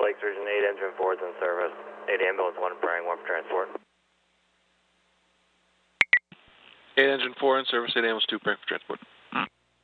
Lake Surgeon, 8 engine 4 is in service. 8 ambulance, 1 praying, 1 for transport. 8 engine 4 in service, 8 ambulance 2 praying for transport.